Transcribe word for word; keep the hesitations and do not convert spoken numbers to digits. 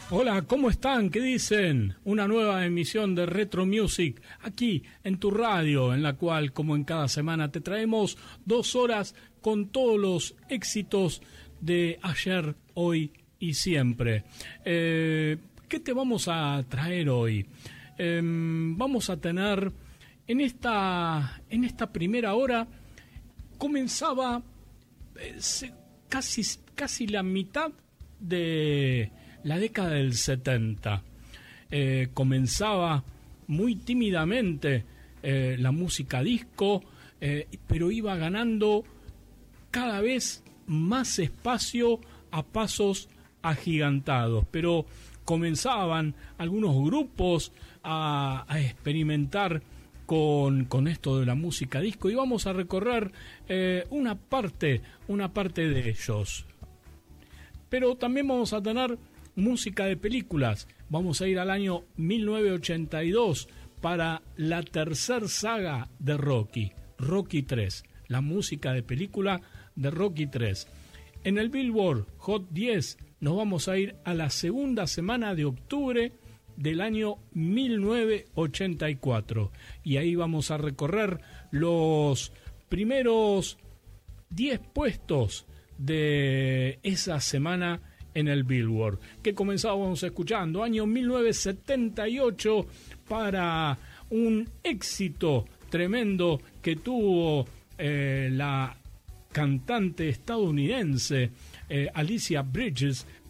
Hola, ¿cómo están? ¿Qué dicen? Una nueva emisión de Retro Music aquí en tu radio, en la cual, como en cada semana, te traemos dos horas con todos los éxitos de ayer, hoy y siempre. Eh, ¿Qué te vamos a traer hoy? Eh, vamos a tener en esta, en esta primera hora, comenzaba eh, casi, casi la mitad de la década del setenta. Eh, comenzaba muy tímidamente eh, la música disco, eh, pero iba ganando cada vez más espacio a pasos agigantados. Pero comenzaban algunos grupos a, a experimentar con, con esto de la música disco, y vamos a recorrer eh, una parte, una parte de ellos. Pero también vamos a tener música de películas. Vamos a ir al año mil novecientos ochenta y dos para la tercer saga de Rocky, Rocky tres, la música de película de Rocky tres. En el Billboard Hot diez nos vamos a ir a la segunda semana de octubre del año mil novecientos ochenta y cuatro, y ahí vamos a recorrer los primeros diez puestos de esa semana en el Billboard, que comenzábamos escuchando, año mil novecientos setenta y ocho, para un éxito tremendo que tuvo eh, la cantante estadounidense eh, Alicia Bridges